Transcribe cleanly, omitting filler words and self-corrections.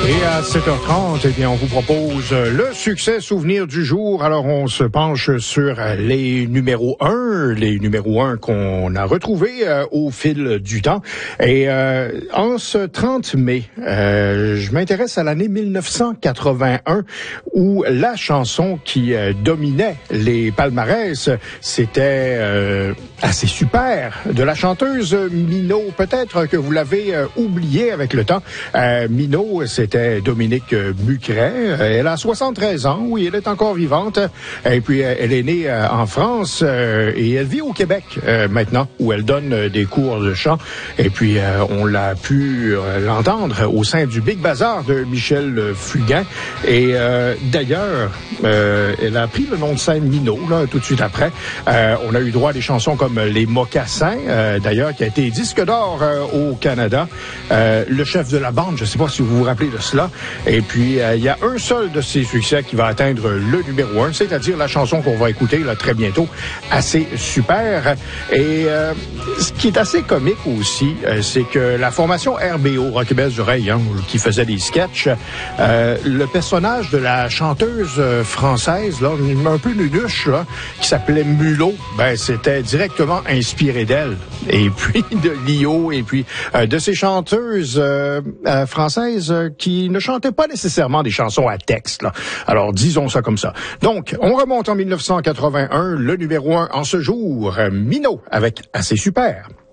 Et à 7h30, eh bien, on vous propose le succès souvenir du jour. Alors, on se penche sur les numéros 1 qu'on a retrouvés au fil du temps. Et en ce 30 mai, je m'intéresse à l'année 1981 où la chanson qui dominait les palmarès, c'était assez super de la chanteuse Minot. Peut-être que vous l'avez oublié avec le temps. Minot, c'était Dominique Bucret. Elle a 73 ans, oui, elle est encore vivante. Et puis, elle est née en France et elle vit au Québec maintenant, où elle donne des cours de chant. Et puis, on l'a pu l'entendre au sein du Big Bazar de Michel Fugain. Et d'ailleurs, elle a pris le nom de scène Minot, là, tout de suite après. On a eu droit à des chansons comme Les Mocassins, d'ailleurs, qui a été disque d'or au Canada. Le chef de la bande, je ne sais pas si vous vous rappelez de cela. Et puis, il y a un seul de ces succès qui va atteindre le numéro 1, c'est-à-dire la chanson qu'on va écouter là très bientôt, Assez super. Et ce qui est assez comique aussi, c'est que la formation RBO, Rock et Belles Oreilles, qui faisait des sketchs, le personnage de la chanteuse française, là, un peu nunuche, là, qui s'appelait Mulot, ben c'était directement inspiré d'elle. Et puis de Lio, et puis de ces chanteuses françaises qui ne chantaient pas nécessairement des chansons à texte, là. Alors, disons ça comme ça. Donc, on remonte en 1981, le numéro 1 en ce jour, Minot avec Assez super.